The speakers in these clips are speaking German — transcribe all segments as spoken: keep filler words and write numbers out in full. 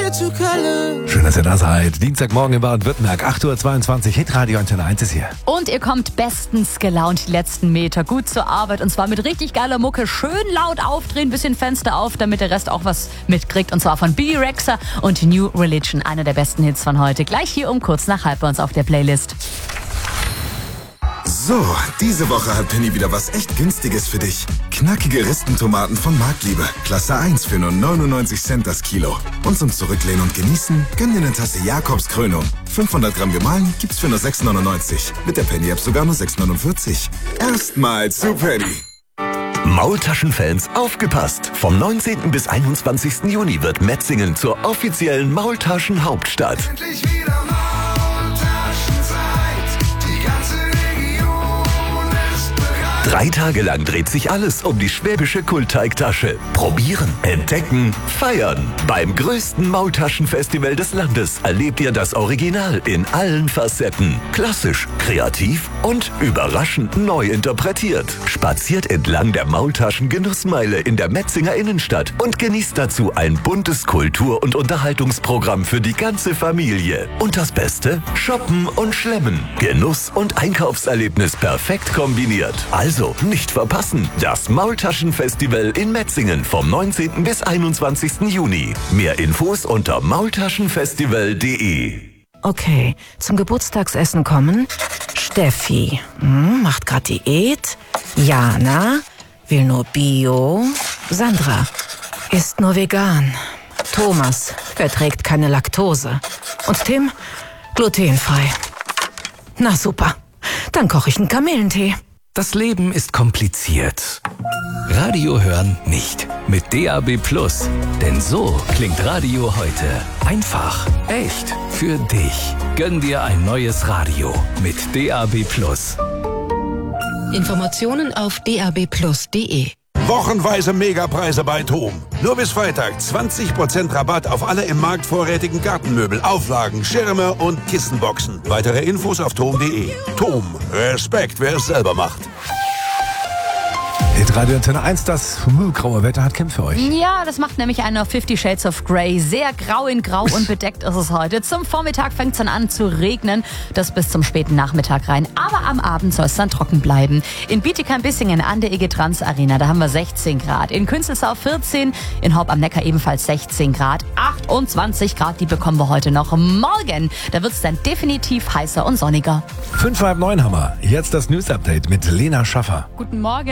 Schön, dass ihr da seid. Dienstagmorgen in Baden-Württemberg, acht Uhr zweiundzwanzig, Hitradio Antenne eins ist hier. Und ihr kommt bestens gelaunt die letzten Meter gut zur Arbeit. Und zwar mit richtig geiler Mucke. Schön laut aufdrehen, bisschen Fenster auf, damit der Rest auch was mitkriegt. Und zwar von Bebe Rexha und New Religion. Einer der besten Hits von heute. Gleich hier um kurz nach halb bei uns auf der Playlist. So, diese Woche hat Penny wieder was echt Günstiges für dich. Knackige Ristentomaten von Marktliebe. Klasse eins für nur neunundneunzig Cent das Kilo. Und zum Zurücklehnen und Genießen, gönn dir eine Tasse Jakobs Krönung. fünfhundert Gramm gemahlen gibt's für nur sechs neunundneunzig. Mit der Penny-App sogar nur sechs neunundvierzig. Erstmal zu Penny. Maultaschenfans, aufgepasst! Vom neunzehnten bis einundzwanzigsten Juni wird Metzingen zur offiziellen Maultaschen-Hauptstadt. Endlich wieder Maultaschenzeit. Die ganze Region ist bereit. Drei Tage lang dreht sich alles um die schwäbische Kultteigtasche. Probieren, entdecken, feiern. Beim größten Maultaschenfestival des Landes erlebt ihr das Original in allen Facetten. Klassisch, kreativ und überraschend neu interpretiert. Spaziert entlang der Maultaschen-Genussmeile in der Metzinger Innenstadt und genießt dazu ein buntes Kultur- und Unterhaltungsprogramm für die ganze Familie. Und das Beste? Shoppen und Schlemmen. Genuss und Einkaufserlebnis perfekt kombiniert. Also nicht verpassen. Das Maultaschenfestival in Metzingen vom neunzehnten bis einundzwanzigsten Juni. Mehr Infos unter maultaschenfestival punkt de. Okay, zum Geburtstagsessen kommen Steffi, hm, macht grad Diät. Jana, will nur Bio. Sandra, isst nur vegan. Thomas, verträgt keine Laktose. Und Tim, glutenfrei. Na super, dann koche ich einen Kamillentee. Das Leben ist kompliziert. Radio hören nicht. Mit D A B Plus. Denn so klingt Radio heute. Einfach, echt, für dich. Gönn dir ein neues Radio mit D A B Plus. Informationen auf d a b plus punkt de. Wochenweise Megapreise bei TOM. Nur bis Freitag zwanzig Prozent Rabatt auf alle im Markt vorrätigen Gartenmöbel, Auflagen, Schirme und Kissenboxen. Weitere Infos auf tom punkt de. TOM. Respekt, wer es selber macht. Hitradio Antenne eins, das graue Wetter hat Kim für euch. Ja, das macht nämlich eine Fifty Shades of Grey. Sehr grau in grau und bedeckt ist es heute. Zum Vormittag fängt es dann an zu regnen. Das bis zum späten Nachmittag rein. Aber am Abend soll es dann trocken bleiben. In Bietigheim-Bissingen an der E G Trans Arena, da haben wir sechzehn Grad. In Künzelsau vierzehn, in Haupt am Neckar ebenfalls sechzehn Grad. achtundzwanzig Grad, die bekommen wir heute noch. Morgen, da wird es dann definitiv heißer und sonniger. Fünf halb neun haben wir. Jetzt das News-Update mit Lena Schaffer. Guten Morgen.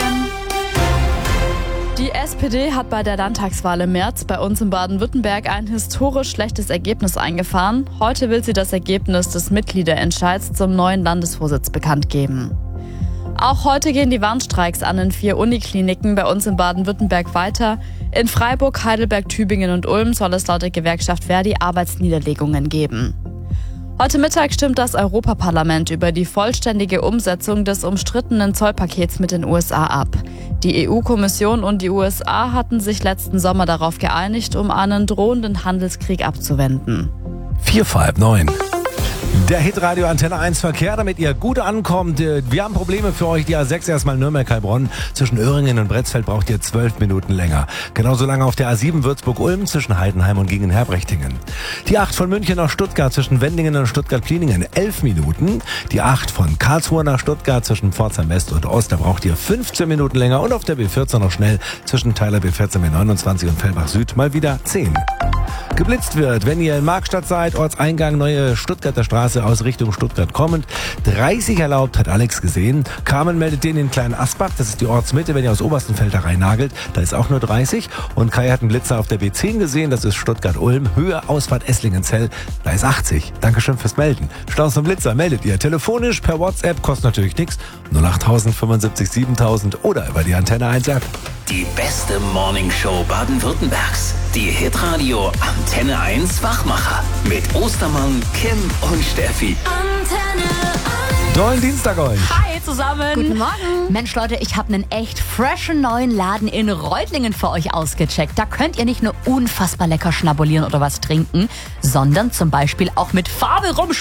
Die S P D hat bei der Landtagswahl im März bei uns in Baden-Württemberg ein historisch schlechtes Ergebnis eingefahren. Heute will sie das Ergebnis des Mitgliederentscheids zum neuen Landesvorsitz bekannt geben. Auch heute gehen die Warnstreiks an in vier Unikliniken bei uns in Baden-Württemberg weiter. In Freiburg, Heidelberg, Tübingen und Ulm soll es laut der Gewerkschaft Verdi Arbeitsniederlegungen geben. Heute Mittag stimmt das Europaparlament über die vollständige Umsetzung des umstrittenen Zollpakets mit den U S A ab. Die E U-Kommission und die U S A hatten sich letzten Sommer darauf geeinigt, um einen drohenden Handelskrieg abzuwenden. Vier vor halb neun. Der Hitradio Antenne eins Verkehr, damit ihr gut ankommt. Wir haben Probleme für euch. Die A sechs erstmal Nürnberg-Heilbronn. Zwischen Öhringen und Bretzfeld braucht ihr zwölf Minuten länger. Genauso lange auf der A sieben Würzburg-Ulm zwischen Heidenheim und Gingen-Herbrechtingen. Die acht von München nach Stuttgart zwischen Wendingen und Stuttgart-Pliningen elf Minuten. Die acht von Karlsruhe nach Stuttgart zwischen Pforzheim West und Ost, da braucht ihr fünfzehn Minuten länger. Und auf der B vierzehn noch schnell zwischen Teiler B vierzehn B neunundzwanzig und Fellbach Süd mal wieder zehn. Geblitzt wird, wenn ihr in Markstadt seid, Ortseingang Neue Stuttgarter Straße aus Richtung Stuttgart kommend. dreißig erlaubt, hat Alex gesehen. Carmen meldet den in Kleinen Asbach, das ist die Ortsmitte, wenn ihr aus Oberstenfeld da rein nagelt, da ist auch nur dreißig. Und Kai hat einen Blitzer auf der B zehn gesehen, das ist Stuttgart-Ulm, Höhe Ausfahrt Esslingen-Zell, da ist achtzig. Dankeschön fürs Melden. Staus und Blitzer meldet ihr telefonisch, per WhatsApp, kostet natürlich nichts, null acht tausend fünfundsiebzig siebentausend oder über die Antenne eins App. Die beste Morningshow Baden-Württembergs. Die Hitradio Antenne eins Wachmacher. Mit Ostermann, Kim und Steffi. Antenne eins. Dollen Dienstag euch. Hi zusammen. Guten Morgen. Mensch Leute, ich habe einen echt freshen neuen Laden in Reutlingen für euch ausgecheckt. Da könnt ihr nicht nur unfassbar lecker schnabulieren oder was trinken, sondern zum Beispiel auch mit Farbe rumspielen.